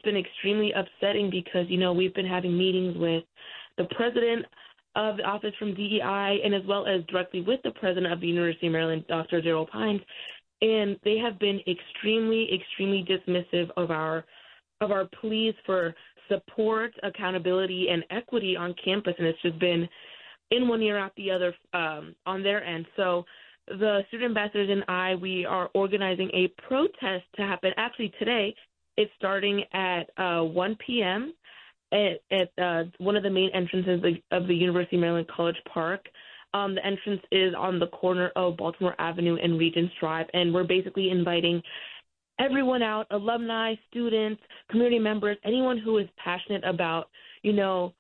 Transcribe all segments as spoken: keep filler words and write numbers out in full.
been extremely upsetting because, you know, we've been having meetings with the president of the office from D E I and as well as directly with the president of the University of Maryland, Doctor Gerald Pines, and they have been extremely, extremely dismissive of our of our pleas for support, accountability, and equity on campus, and it's just been in one ear out the other um, on their end. So the student ambassadors and I, we are organizing a protest to happen actually today. It's starting at uh, one p.m. at, at uh, one of the main entrances of the University of Maryland College Park. Um, the entrance is on the corner of Baltimore Avenue and Regents Drive, and we're basically inviting everyone out, alumni, students, community members, anyone who is passionate about, you know,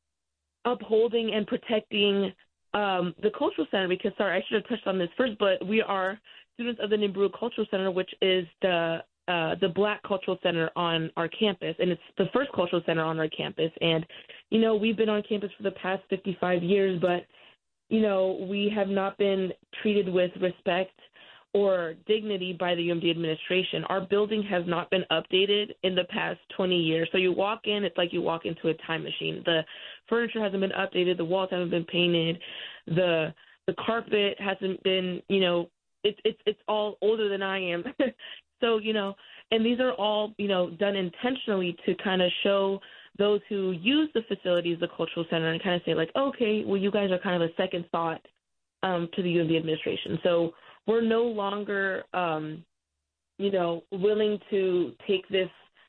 upholding and protecting um, the Cultural Center. Because, sorry, I should have touched on this first, but we are students of the Nibiru Cultural Center, which is the uh, the Black Cultural Center on our campus, and it's the first cultural center on our campus. And, you know, we've been on campus for the past fifty-five years, but, you know, we have not been treated with respect or dignity by the U M D administration. Our building has not been updated in the past twenty years. So you walk in, it's like you walk into a time machine. The furniture hasn't been updated, the walls haven't been painted, the the carpet hasn't been, you know, it's it's it's all older than I am. So, you know, and these are all, you know, done intentionally to kind of show those who use the facilities, the cultural center, and kind of say like, okay, well, you guys are kind of a second thought um, to the U M D administration. So we're no longer, um, you know, willing to take this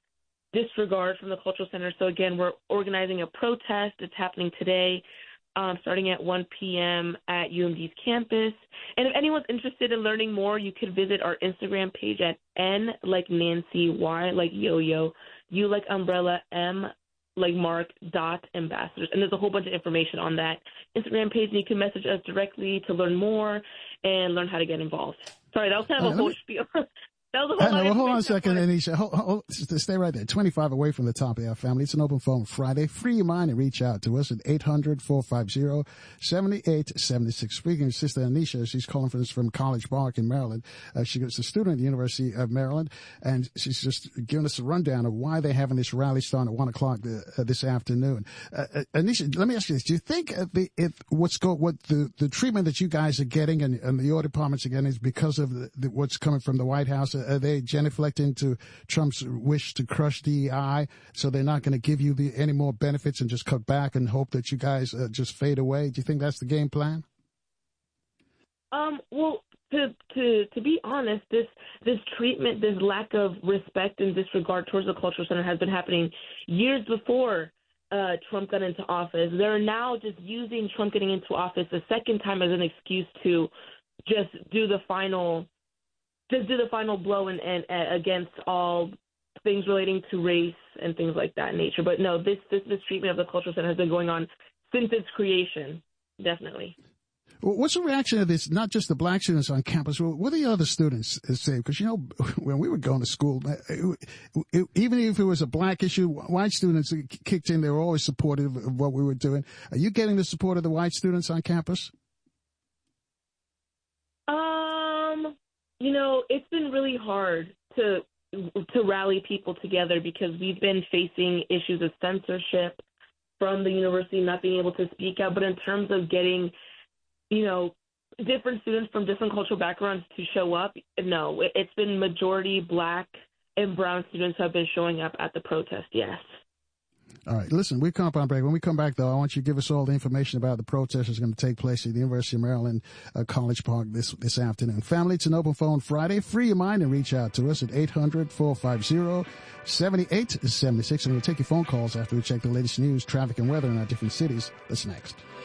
disregard from the Cultural Center. So, again, we're organizing a protest. It's happening today, um, starting at one p.m. at U M D's campus. And if anyone's interested in learning more, you could visit our Instagram page at N like Nancy, Y like yo-yo, U like umbrella, M like Mark, dot ambassadors. And there's a whole bunch of information on that Instagram page, and you can message us directly to learn more and learn how to get involved. Sorry, that was kind of right, a whole me... spiel. That was a whole I know, well, hold on a second, Anisha. Hold, hold, stay right there. twenty-five away from the top of our family. It's an open phone Friday. Free your mind and reach out to us at eight hundred, four five zero, seven eight seven six. Speaking of Sister Anisha, she's calling for us from College Park in Maryland. Uh, she's a student at the University of Maryland, and she's just giving us a rundown of why they're having this rally starting at one o'clock uh, this afternoon. Uh, uh, Anisha, let me ask you this. Do you think uh, the, if what's go, what the, the treatment that you guys are getting and, and the audit departments are getting is because of the, the, what's coming from the White House? Are they genuflecting into Trump's wish to crush D E I, so they're not going to give you the, any more benefits and just cut back and hope that you guys uh, just fade away? Do you think that's the game plan? Um, well, to to to be honest, this this treatment, this lack of respect and disregard towards the Cultural Center has been happening years before uh, Trump got into office. They're now just using Trump getting into office a second time as an excuse to just do the final. Just do the final blow and, and, and against all things relating to race and things like that in nature. But no, this, this this treatment of the Cultural Center has been going on since its creation, definitely. What's the reaction of this, not just the black students on campus, what do the other students say? Because, you know, when we were going to school, it, it, even if it was a black issue, white students kicked in. They were always supportive of what we were doing. Are you getting the support of the white students on campus? Um... You know, it's been really hard to to rally people together because we've been facing issues of censorship from the university not being able to speak out. But in terms of getting, you know, different students from different cultural backgrounds to show up, no, it's been majority black and brown students who have been showing up at the protest, yes. All right. Listen, we come up on break. When we come back, though, I want you to give us all the information about the protest that's going to take place at the University of Maryland uh, College Park this this afternoon. Family, it's an open phone Friday. Free your mind and reach out to us at eight hundred, four five zero, seven eight seven six. And we'll take your phone calls after we check the latest news, traffic, and weather in our different cities. That's next.